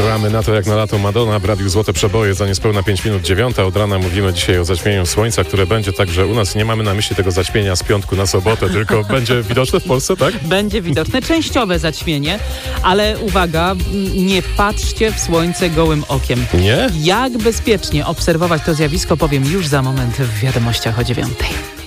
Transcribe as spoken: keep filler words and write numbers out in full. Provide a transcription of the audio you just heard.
Gramy na to jak na lato Madonna w Radiu Złote Przeboje za niespełna pięć minut dziewiąta. Od rana mówimy dzisiaj o zaćmieniu słońca, które będzie także u nas. Nie mamy na myśli tego zaćmienia z piątku na sobotę, tylko będzie widoczne w Polsce, tak? Będzie widoczne, częściowe zaćmienie, ale uwaga, nie patrzcie w słońce gołym okiem. Nie? Jak bezpiecznie obserwować to zjawisko, powiem już za moment w wiadomościach o dziewiątej.